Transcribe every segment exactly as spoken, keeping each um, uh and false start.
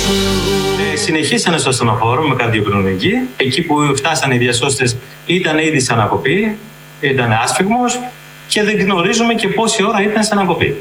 Ε, συνεχίσανε στο ασθενοφόρο με καρδιοπνευμονική. Εκεί που φτάσανε οι διασώστες ήταν ήδη σε ανακοπή, ήταν άσφυγμος και δεν γνωρίζουμε και πόση ώρα ήταν σε ανακοπή.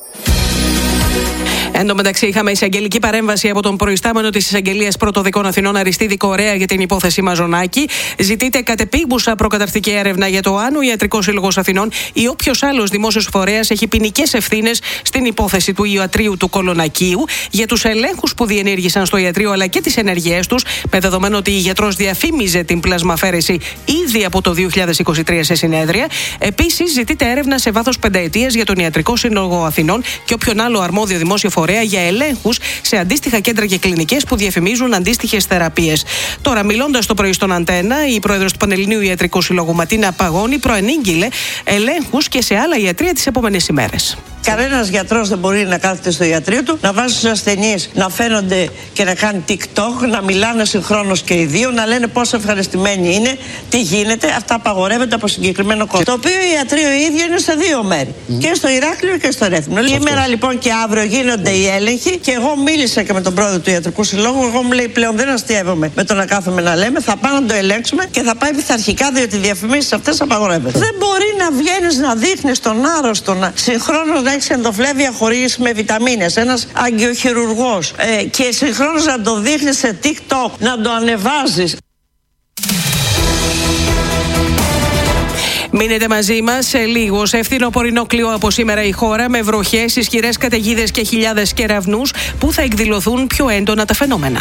Εν τω μεταξύ, είχαμε εισαγγελική παρέμβαση από τον προϊστάμενο της Εισαγγελίας Πρωτοδικών Αθηνών, Αριστίδη Κορέα, για την υπόθεση Μαζονάκη. Ζητείται κατεπίγουσα προκαταρκτική έρευνα για το αν ο Ιατρικός Σύλλογος Αθηνών ή όποιος άλλος δημόσιος φορέας έχει ποινικές ευθύνες στην υπόθεση του ιατρείου του Κολονακίου για τους ελέγχους που διενήργησαν στο ιατρείο αλλά και τις ενεργειές τους, με δεδομένο ότι η γιατρός διαφήμιζε την πλασμαφέρεση ήδη από το δύο χιλιάδες είκοσι τρία σε συνέδρια. Επίσης, ζητείται έρευνα σε βάθος πενταετίας για τον Ιατρικό Σύλλογο Αθηνών και όποιον άλλο αρμόδιο δημόσιο φορέα για ελέγχους σε αντίστοιχα κέντρα και κλινικές που διαφημίζουν αντίστοιχες θεραπείες. Τώρα, μιλώντας το πρωί στον Αντένα, η πρόεδρος του Πανελληνίου Ιατρικού Συλλόγου Ματίνα Παγώνη προανήγγειλε ελέγχους και σε άλλα ιατρεία τις επόμενες ημέρες. Κανένας γιατρός δεν μπορεί να κάθεται στο ιατρείο του, να βάζει στους ασθενείς να φαίνονται και να κάνει TikTok, να μιλάνε συγχρόνως και οι δύο, να λένε πόσο ευχαριστημένοι είναι, τι γίνεται. Αυτά απαγορεύονται από συγκεκριμένο κόμμα. Το οποίο ιατρείο ίδιο είναι σε δύο μέρη. Mm. Και στο Ηράκλειο και στο Ρέθυμνο. Σήμερα λοιπόν και αύριο γίνονται οι έλεγχοι και εγώ μίλησα και με τον πρόεδρο του Ιατρικού Συλλόγου. Εγώ μου λέει πλέον δεν αστειεύομαι με το να κάθομαι να λέμε, θα πάμε να το ελέγξουμε και θα πάει πειθαρχικά, διότι οι διαφημίσεις αυτές απαγορεύονται. Δεν μπορεί να βγαίνεις να δείχνεις τον άρρωστο, να συγχρόνως να έχεις ενδοφλέβεια χορήγηση με βιταμίνες, ένας αγκιοχειρουργός ε, και συγχρόνως να το δείχνεις σε TikTok, να το ανεβάζεις. Μείνετε μαζί μας σε λίγο. Σε φθινοπορεινό κλειό από σήμερα η χώρα, με βροχές, ισχυρές καταιγίδες και χιλιάδες κεραυνούς που θα εκδηλωθούν πιο έντονα τα φαινόμενα.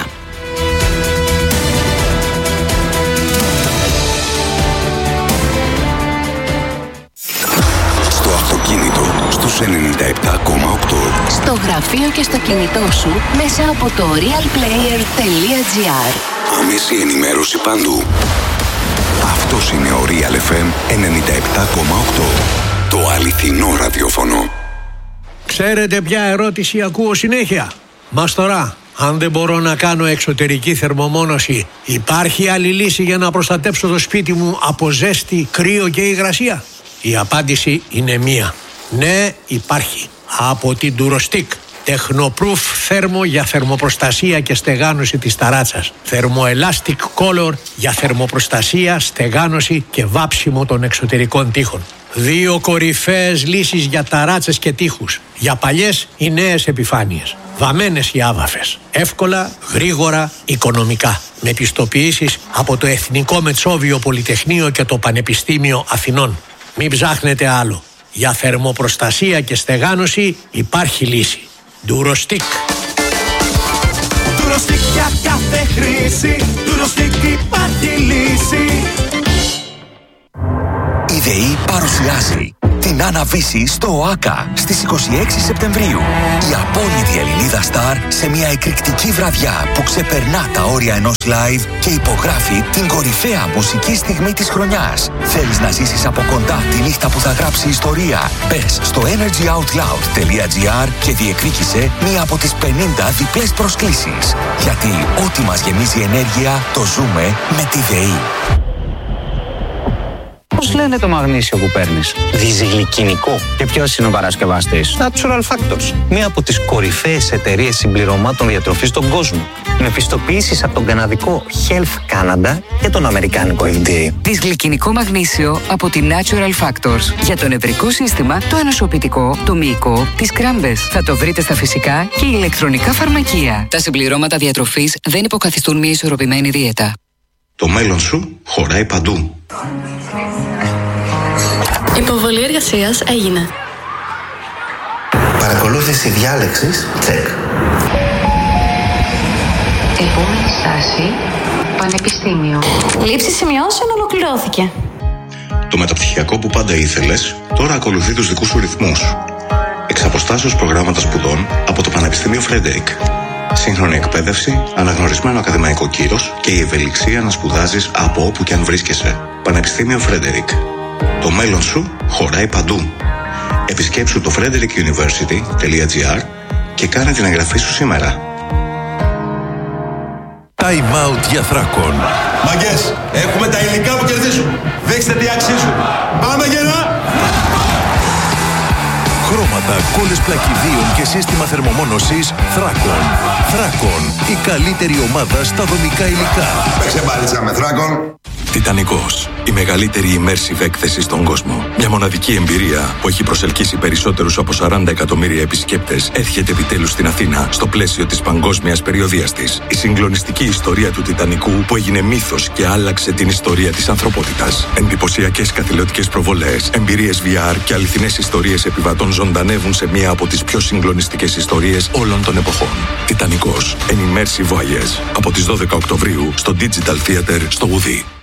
Στο αυτοκίνητο στους ενενήντα επτά κόμμα οκτώ. Στο γραφείο και στο κινητό σου μέσα από το realplayer τελεία gr. Άμεση ενημέρωση παντού. Αυτός είναι ο Real εφ εμ ενενήντα επτά κόμμα οκτώ. Το αληθινό ραδιόφωνο. Ξέρετε ποια ερώτηση ακούω συνέχεια? Μας τώρα, αν δεν μπορώ να κάνω εξωτερική θερμομόνωση, υπάρχει άλλη λύση για να προστατέψω το σπίτι μου από ζέστη, κρύο και υγρασία? Η απάντηση είναι μία. Ναι, υπάρχει. Από την Durostick. Τεχνοπρούφ θέρμο για θερμοπροστασία και στεγάνωση της ταράτσας. Θερμοελάστικ Color για θερμοπροστασία, στεγάνωση και βάψιμο των εξωτερικών τοίχων. Δύο κορυφαίες λύσεις για ταράτσες και τοίχους. Για παλιές ή νέες επιφάνειες. Βαμμένες ή άβαφες. Εύκολα, γρήγορα, οικονομικά. Με πιστοποιήσεις από το Εθνικό Μετσόβιο Πολυτεχνείο και το Πανεπιστήμιο Αθηνών. Μην ψάχνετε άλλο. Για θερμοπροστασία και στεγάνωση υπάρχει λύση. Durostick. Durostick για κάθε χρήση. Durostick υπάρχει λύση. Η ΔΕΗ παρουσιάζει την αναβίση στο ΟΑΚΑ στις είκοσι έξι Σεπτεμβρίου. Η απόλυτη Ελληνίδα Σταρ σε μια εκρηκτική βραδιά που ξεπερνά τα όρια ενός live και υπογράφει την κορυφαία μουσική στιγμή της χρονιάς. Θέλεις να ζήσεις από κοντά τη νύχτα που θα γράψει ιστορία? Μπες στο energyoutloud τελεία gr και διεκδίκησε μία από τις πενήντα διπλές προσκλήσεις. Γιατί ό,τι μας γεμίζει ενέργεια το ζούμε με τη ΔΕΗ. Πώς λένε το μαγνήσιο που παίρνεις? Διζυγλικινικό. Και ποιος είναι ο παρασκευαστής? Natural Factors. Μία από τις κορυφαίες εταιρείες συμπληρωμάτων διατροφής στον κόσμο. Με πιστοποιήσεις από τον καναδικό Health Canada και τον αμερικάνικο εφ ντι έι. Διζυγλικινικό μαγνήσιο από τη Natural Factors. Για το νευρικό σύστημα, το ενοσοποιητικό, το μυϊκό, τις κράμπες. Θα το βρείτε στα φυσικά και ηλεκτρονικά φαρμακεία. Τα συμπληρώματα διατροφής δεν υποκαθιστούν μια ισορροπημένη δίαιτα. Το μέλλον σου χωράει παντού. Υποβολή εργασίας έγινε. Παρακολούθηση διάλεξης, τσεκ. Επόμενη στάση, πανεπιστήμιο. Λήψη σημειώσεων ολοκληρώθηκε. Το μεταπτυχιακό που πάντα ήθελες, τώρα ακολουθεί τους δικούς σου ρυθμούς. Εξ αποστάσεως προγράμματα σπουδών από το Πανεπιστήμιο Φρέντερικ. Σύγχρονη εκπαίδευση, αναγνωρισμένο ακαδημαϊκό κύρος και η ευελιξία να σπουδάζεις από όπου και αν βρίσκεσαι. Πανεπιστήμιο Φρέντερικ. Το μέλλον σου χωράει παντού. Επισκέψου το frederick university τελεία gr και κάνε την εγγραφή σου σήμερα. Time out για θράκων. Μαγκές, έχουμε τα υλικά που κερδίζουν. Δείξτε τι αξίζουν. Πάμε γερά! Χρώματα, κόλλες πλακιδίων και σύστημα θερμομόνωσης Θράκον. Θράκον, η καλύτερη ομάδα στα δομικά υλικά. Παίξε μπάλιτσα με Θράκον. Τιτανικός, η μεγαλύτερη immersive έκθεση στον κόσμο. Μια μοναδική εμπειρία που έχει προσελκύσει περισσότερους από σαράντα εκατομμύρια επισκέπτες έρχεται επιτέλους στην Αθήνα στο πλαίσιο της παγκόσμιας περιοδείας της. Η συγκλονιστική ιστορία του Τιτανικού που έγινε μύθος και άλλαξε την ιστορία της ανθρωπότητας. Εντυπωσιακές καθηλωτικές προβολές, εμπειρίες βι αρ και αληθινές ιστορίες επιβατών ζωντανεύουν σε μία από τις πιο συγκλονιστικές ιστορίες όλων των εποχών. Τιτανικός, an immersive voyage. Από τις δώδεκα Οκτωβρίου στο Digital Theater στο Ουδί.